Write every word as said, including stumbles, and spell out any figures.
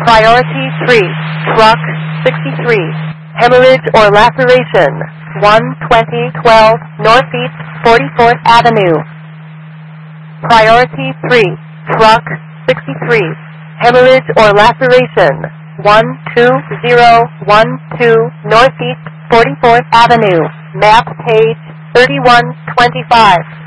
Priority three, truck sixty-three, hemorrhage or laceration, one twenty twelve Northeast forty-fourth Avenue. Priority three, truck sixty-three, hemorrhage or laceration, one two zero one two Northeast forty-fourth Avenue, map page thirty-one twenty-five.